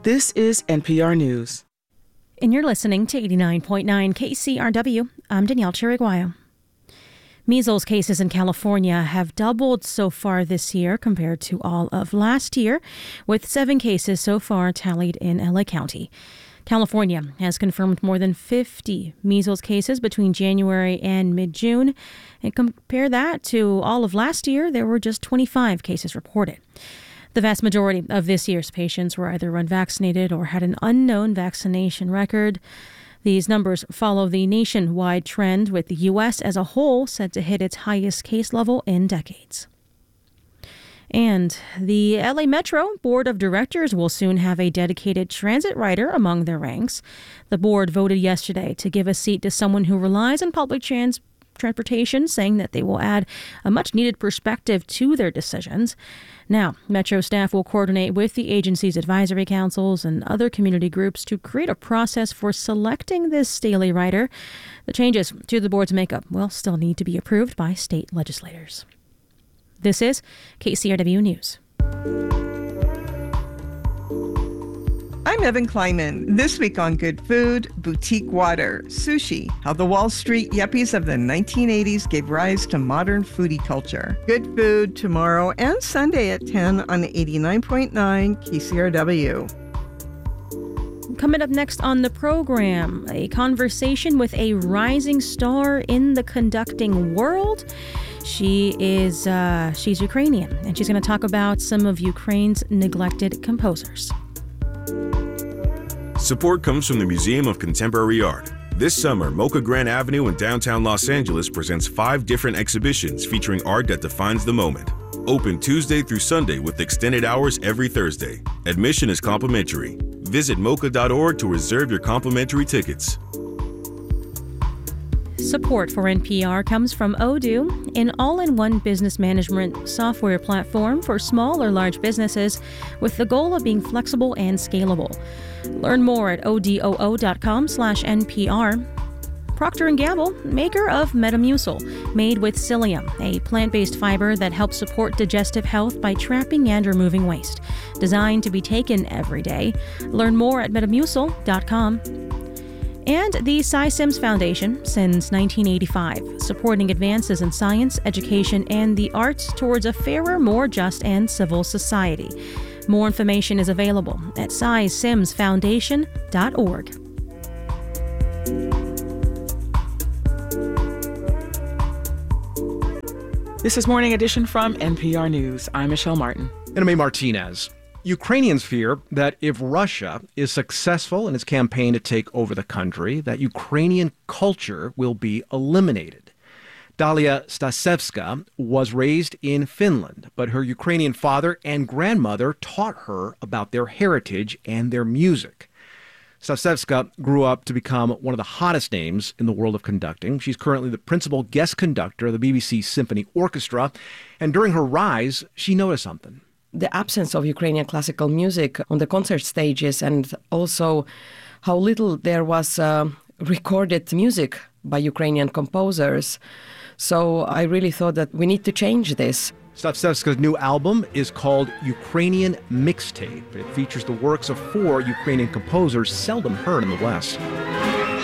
This is NPR News. And you're listening to 89.9 KCRW. I'm Danielle Chiriguayo. Measles cases in California have doubled so far this year compared to all of last year, with 7 cases so far tallied in LA County. California has confirmed more than 50 measles cases between January and mid-June. And compare that to all of last year, there were just 25 cases reported. The vast majority of this year's patients were either unvaccinated or had an unknown vaccination record. These numbers follow the nationwide trend, with the U.S. as a whole set to hit its highest case level in decades. And the LA Metro Board of Directors will soon have a dedicated transit rider among their ranks. The board voted yesterday to give a seat to someone who relies on public transportation, saying that they will add a much-needed perspective to their decisions. Now, Metro staff will coordinate with the agency's advisory councils and other community groups to create a process for selecting this daily rider. The changes to the board's makeup will still need to be approved by state legislators. This is KCRW News. I'm Evan Kleinman. This week on Good Food, boutique water, sushi, how the Wall Street yuppies of the 1980s gave rise to modern foodie culture. Good Food tomorrow and Sunday at 10 on 89.9 KCRW. Coming up next on the program, a conversation with a rising star in the conducting world. She's Ukrainian, and she's going to talk about some of Ukraine's neglected composers. Support comes from the Museum of Contemporary Art. This summer, Mocha Grand Avenue in downtown Los Angeles presents 5 different exhibitions featuring art that defines the moment. Open Tuesday through Sunday with extended hours every Thursday. Admission is complimentary. Visit mocha.org to reserve your complimentary tickets. Support for NPR comes from Odoo, an all-in-one business management software platform for small or large businesses with the goal of being flexible and scalable. Learn more at odoo.com/NPR. Procter & Gamble, maker of Metamucil, made with psyllium, a plant-based fiber that helps support digestive health by trapping and removing waste. Designed to be taken every day. Learn more at metamucil.com. And the Cy Sims Foundation, since 1985, supporting advances in science, education, and the arts towards a fairer, more just, and civil society. More information is available at cysimsfoundation.org. This is Morning Edition from NPR News. I'm Michelle Martin. And I'm A. Martinez. Ukrainians fear that if Russia is successful in its campaign to take over the country, that Ukrainian culture will be eliminated. Dalia Stasevska was raised in Finland, but her Ukrainian father and grandmother taught her about their heritage and their music. Stasevska grew up to become one of the hottest names in the world of conducting. She's currently the principal guest conductor of the BBC Symphony Orchestra, and during her rise, she noticed something. The absence of Ukrainian classical music on the concert stages, and also how little there was recorded music by Ukrainian composers. So I really thought that we need to change this. Stasevska's new album is called Ukrainian Mixtape. It features the works of 4 Ukrainian composers seldom heard in the West.